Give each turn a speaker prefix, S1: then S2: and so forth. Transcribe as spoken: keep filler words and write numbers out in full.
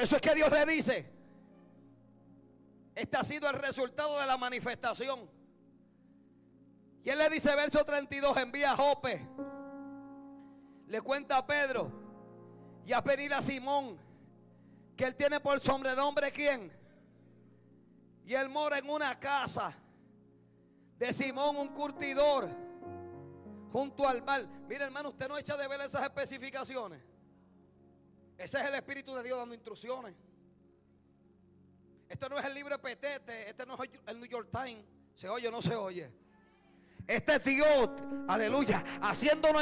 S1: eso es que Dios le dice, este ha sido el resultado de la manifestación. Y él le dice, verso treinta y dos, envía a Jope. Le cuenta a Pedro y a pedir a Simón, que él tiene por sobrenombre ¿quién? Y él mora en una casa de Simón, un curtidor, junto al mar. Mire, hermano, usted no echa de ver esas especificaciones. Ese es el Espíritu de Dios dando instrucciones. Esto no es el libro de Petete, este no es el New York Times. ¿Se oye o no se oye? Este es Dios, aleluya, haciéndonos